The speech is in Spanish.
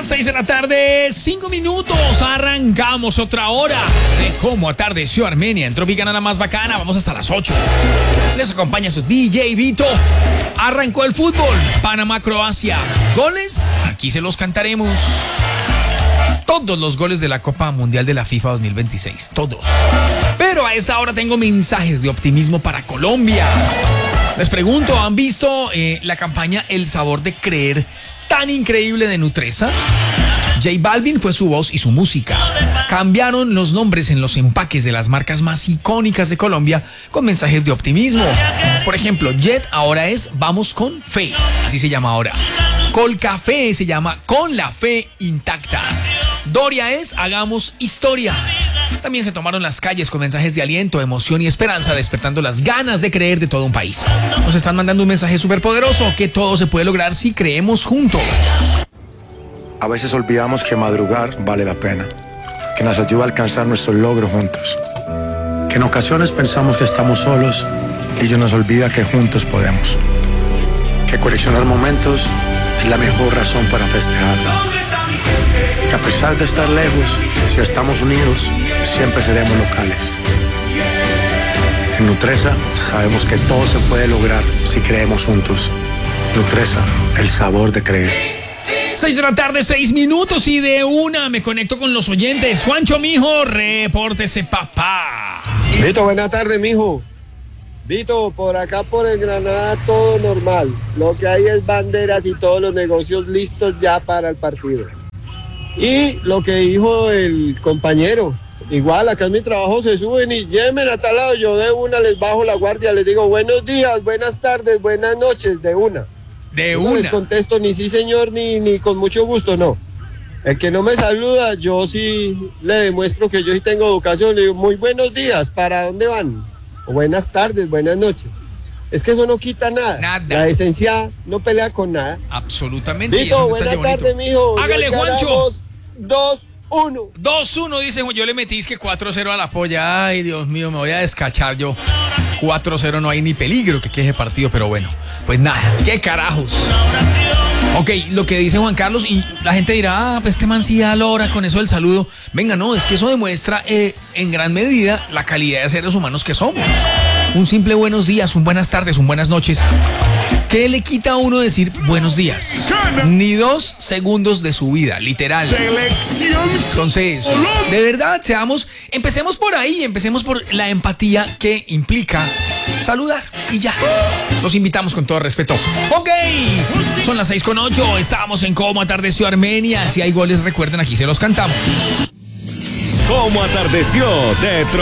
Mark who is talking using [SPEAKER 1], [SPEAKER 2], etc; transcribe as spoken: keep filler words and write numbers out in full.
[SPEAKER 1] las seis de la tarde, cinco minutos. Arrancamos otra hora de Cómo Atardeció Armenia en Tropicana, la más bacana. Vamos hasta las ocho. Les acompaña su D J Vito. Arrancó el fútbol. Panamá-Croacia. ¿Goles? Aquí se los cantaremos. Todos los goles de la Copa Mundial de la FIFA dos mil veintiséis. Todos. Pero a esta hora tengo mensajes de optimismo para Colombia. Les pregunto, ¿han visto eh, la campaña El Sabor de Creer tan increíble de Nutresa? J Balvin fue su voz y su música. Cambiaron los nombres en los empaques de las marcas más icónicas de Colombia con mensajes de optimismo. Por ejemplo, Jet ahora es Vamos con Fe, así se llama ahora. Colcafé se llama Con la Fe Intacta. Doria es Hagamos Historia. También se tomaron las calles con mensajes de aliento, emoción y esperanza, despertando las ganas de creer de todo un país. Nos están mandando un mensaje súper poderoso, que todo se puede lograr si creemos juntos.
[SPEAKER 2] A veces olvidamos que madrugar vale la pena, que nos ayuda a alcanzar nuestros logros juntos, que en ocasiones pensamos que estamos solos y se nos olvida que juntos podemos, que coleccionar momentos es la mejor razón para festejar, que a pesar de estar lejos, si estamos unidos, siempre seremos locales. En Nutresa sabemos que todo se puede lograr si creemos juntos. Nutresa, el sabor de creer.
[SPEAKER 1] seis de la tarde, seis minutos y de una me conecto con los oyentes. Juancho, mijo, repórtese, papá.
[SPEAKER 3] Vito, buena tarde, mijo. Vito, por acá por el Granada todo normal. Lo que hay es banderas y todos los negocios listos ya para el partido. Y lo que dijo el compañero, igual acá en mi trabajo se suben y llévenme a tal lado, yo de una les bajo la guardia, les digo buenos días, buenas tardes, buenas noches, de una.
[SPEAKER 1] De
[SPEAKER 3] yo
[SPEAKER 1] una.
[SPEAKER 3] No les contesto ni sí señor, ni, ni con mucho gusto, no. El que no me saluda, yo sí le demuestro que yo sí tengo educación, le digo muy buenos días, ¿para dónde van? O buenas tardes, buenas noches. Es que eso no quita nada.
[SPEAKER 1] Nada.
[SPEAKER 3] La decencia no pelea con nada.
[SPEAKER 1] Absolutamente.
[SPEAKER 3] Vito, buenas tardes, mijo.
[SPEAKER 1] Hágale, Juancho.
[SPEAKER 3] dos uno.
[SPEAKER 1] dos uno, dice Juan. Yo le metí es que cuatro cero a la polla. Ay, Dios mío, me voy a descachar yo. cuatro cero, no hay ni peligro que quede partido, pero bueno. Pues nada, qué carajos. Ok, lo que dice Juan Carlos, y la gente dirá, ah, pues este man sí da la hora con eso del saludo. Venga, no, es que eso demuestra eh, en gran medida la calidad de seres humanos que somos. Un simple buenos días, un buenas tardes, un buenas noches. ¿Qué le quita a uno decir buenos días? Ni dos segundos de su vida, literal. Entonces, de verdad, seamos, empecemos por ahí, empecemos por la empatía que implica saludar y ya. Los invitamos con todo respeto. Ok, son las seis con ocho, estamos en Cómo Atardeció Armenia. Si hay goles, recuerden, aquí se los cantamos.
[SPEAKER 4] Cómo Atardeció de Tro